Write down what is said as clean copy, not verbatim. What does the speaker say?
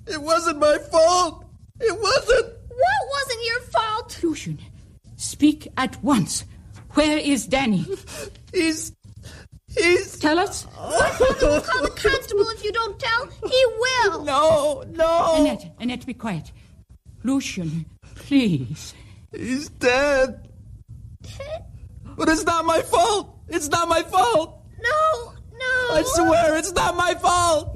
It wasn't my fault. It wasn't. What wasn't your fault? Lucian, speak at once. Where is Danny? He's... Tell us. My father will call the constable if you don't tell. He will. No. Annette, be quiet. Lucian, please. He's dead. Dead? But it's not my fault. It's not my fault. No. I swear it's not my fault.